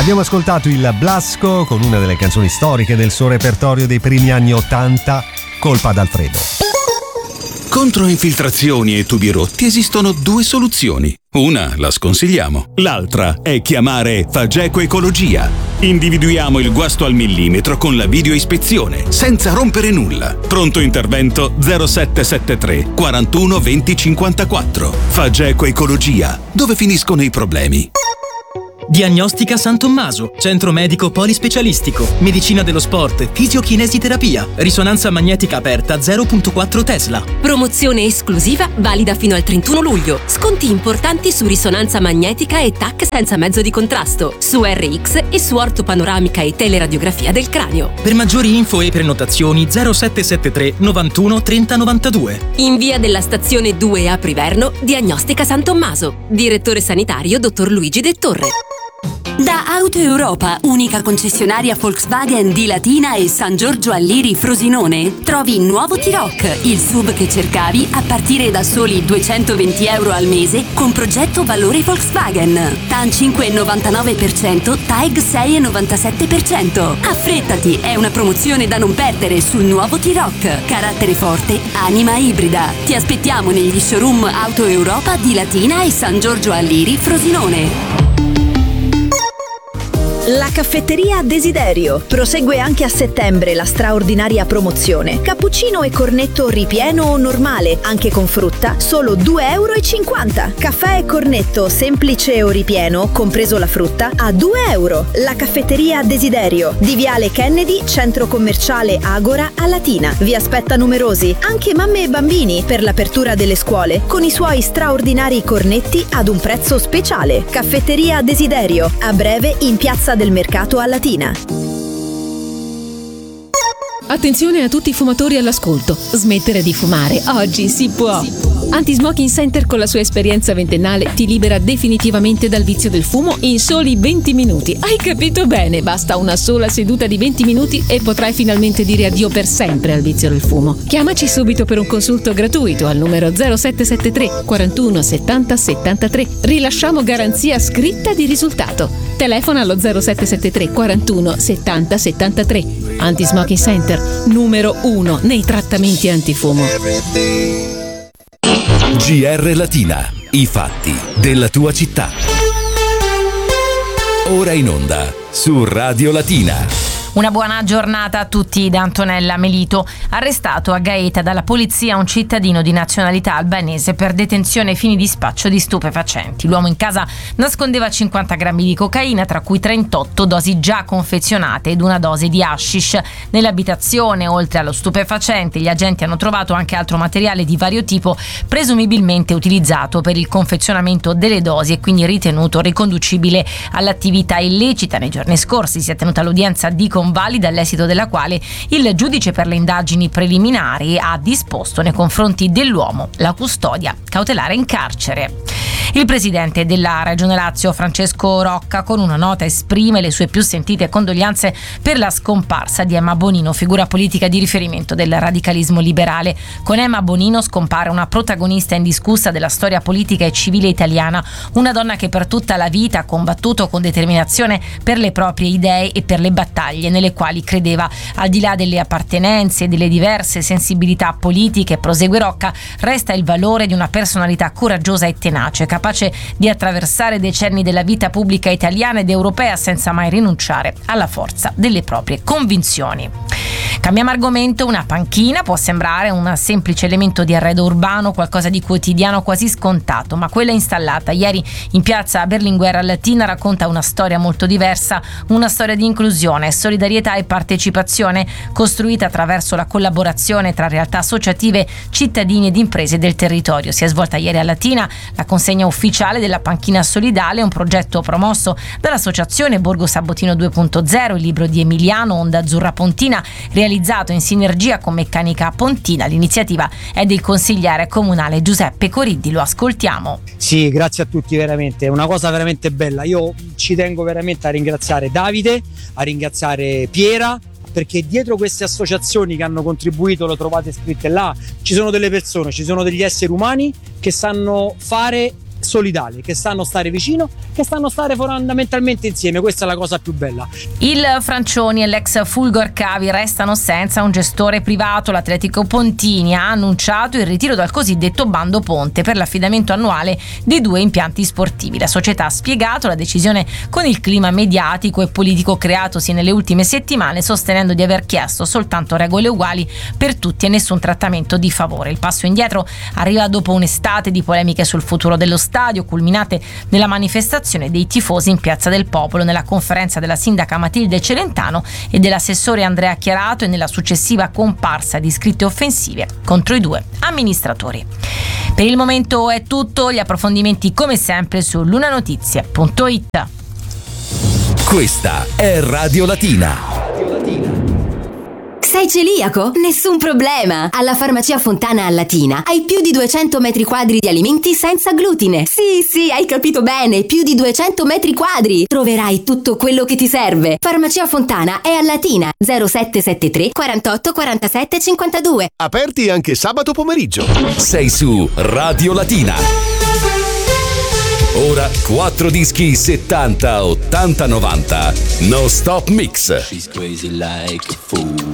Abbiamo ascoltato il Blasco con una delle canzoni storiche del suo repertorio dei primi anni '80, Colpa d'Alfredo. Contro infiltrazioni e tubi rotti esistono due soluzioni. Una la sconsigliamo, l'altra è chiamare Fageco Ecologia. Individuiamo il guasto al millimetro con la videoispezione, senza rompere nulla. Pronto intervento 0773 41 20 54. Fageco Ecologia, dove finiscono i problemi? Diagnostica San Tommaso, centro medico polispecialistico, medicina dello sport, fisiochinesiterapia, risonanza magnetica aperta 0.4 Tesla. Promozione esclusiva valida fino al 31 luglio. Sconti importanti su risonanza magnetica e TAC senza mezzo di contrasto, su RX e su ortopanoramica e teleradiografia del cranio. Per maggiori info e prenotazioni 0773 91 30 92. In via della stazione 2 a Priverno, Diagnostica San Tommaso. Direttore sanitario dottor Luigi De Torre. Da Auto Europa, unica concessionaria Volkswagen di Latina e San Giorgio Alliri Frosinone, trovi il nuovo T-Roc, il SUV che cercavi a partire da soli €220 al mese con progetto valore Volkswagen. TAN 5,99%, TAEG 6,97%. Affrettati, è una promozione da non perdere sul nuovo T-Roc. Carattere forte, anima ibrida. Ti aspettiamo negli showroom Auto Europa di Latina e San Giorgio Alliri Frosinone. La caffetteria Desiderio. Prosegue anche a settembre la straordinaria promozione. Cappuccino e cornetto ripieno o normale, anche con frutta, solo €2,50. Caffè e cornetto semplice o ripieno, compreso la frutta, a €2. La caffetteria Desiderio, di Viale Kennedy, centro commerciale Agora a Latina. Vi aspetta numerosi, anche mamme e bambini, per l'apertura delle scuole, con i suoi straordinari cornetti ad un prezzo speciale. Caffetteria Desiderio, a breve in Piazza del Mercato a Latina. Attenzione a tutti i fumatori all'ascolto. Smettere di fumare oggi si può. Anti-Smoking Center, con la sua esperienza ventennale, ti libera definitivamente dal vizio del fumo in soli 20 minuti. Hai capito bene? Basta una sola seduta di 20 minuti e potrai finalmente dire addio per sempre al vizio del fumo. Chiamaci subito per un consulto gratuito al numero 0773 41 70 73. Rilasciamo garanzia scritta di risultato. Telefona allo 0773 41 70 73. Anti-Smoking Center, numero 1 nei trattamenti antifumo. GR Latina, i fatti della tua città. Ora in onda su Radio Latina. Una buona giornata a tutti da Antonella Melito. Arrestato a Gaeta dalla polizia un cittadino di nazionalità albanese per detenzione ai fini di spaccio di stupefacenti. L'uomo in casa nascondeva 50 grammi di cocaina, tra cui 38 dosi già confezionate ed una dose di hashish. Nell'abitazione, oltre allo stupefacente, gli agenti hanno trovato anche altro materiale di vario tipo, presumibilmente utilizzato per il confezionamento delle dosi e quindi ritenuto riconducibile all'attività illecita. Nei giorni scorsi si è tenuta l'udienza di convalida, all'esito della quale il giudice per le indagini preliminari ha disposto nei confronti dell'uomo la custodia cautelare in carcere. Il presidente della Regione Lazio, Francesco Rocca, con una nota esprime le sue più sentite condoglianze per la scomparsa di Emma Bonino, figura politica di riferimento del radicalismo liberale. Con Emma Bonino scompare una protagonista indiscussa della storia politica e civile italiana, una donna che per tutta la vita ha combattuto con determinazione per le proprie idee e per le battaglie nelle quali credeva. Al di là delle appartenenze e delle diverse sensibilità politiche, prosegue Rocca, resta il valore di una personalità coraggiosa e tenace, capace di attraversare decenni della vita pubblica italiana ed europea senza mai rinunciare alla forza delle proprie convinzioni. Cambiamo argomento. Una panchina può sembrare un semplice elemento di arredo urbano, qualcosa di quotidiano, quasi scontato, ma quella installata ieri in piazza Berlinguer a Latina racconta una storia molto diversa, una storia di inclusione, solidarietà e partecipazione, costruita attraverso la collaborazione tra realtà associative, cittadini ed imprese del territorio. Si è svolta ieri a Latina la consegna ufficiale della panchina solidale, un progetto promosso dall'associazione Borgo Sabotino 2.0, il libro di Emiliano, Onda Azzurra Pontina, realizzato in sinergia con Meccanica Pontina. L'iniziativa è del consigliere comunale Giuseppe Coriddi. Lo ascoltiamo. Sì, grazie a tutti, veramente, è una cosa veramente bella. Io ci tengo veramente a ringraziare Davide, a ringraziare Piera, perché dietro queste associazioni che hanno contribuito, lo trovate scritte là, ci sono delle persone, ci sono degli esseri umani che sanno fare solidali, che sanno stare vicino, che sanno stare fondamentalmente insieme. Questa è la cosa più bella. Il Francioni e l'ex Fulgor Cavi restano senza un gestore privato. L'Atletico Pontini ha annunciato il ritiro dal cosiddetto bando ponte per l'affidamento annuale dei 2 impianti sportivi. La società ha spiegato la decisione con il clima mediatico e politico creatosi nelle ultime settimane, sostenendo di aver chiesto soltanto regole uguali per tutti e nessun trattamento di favore. Il passo indietro arriva dopo un'estate di polemiche sul futuro dello stadio, culminate nella manifestazione dei tifosi in Piazza del Popolo, nella conferenza della sindaca Matilde Celentano e dell'assessore Andrea Chiarato e nella successiva comparsa di scritte offensive contro i 2 amministratori. Per il momento è tutto, gli approfondimenti come sempre su lunanotizie.it. Questa è Radio Latina. Sei celiaco? Nessun problema! Alla Farmacia Fontana a Latina hai più di 200 metri quadri di alimenti senza glutine. Sì, hai capito bene, più di 200 metri quadri! Troverai tutto quello che ti serve. Farmacia Fontana è a Latina, 0773 48 47 52. Aperti anche sabato pomeriggio. Sei su Radio Latina. Ora 4 dischi 70, 80, 90. No Stop Mix. She's crazy like a fool.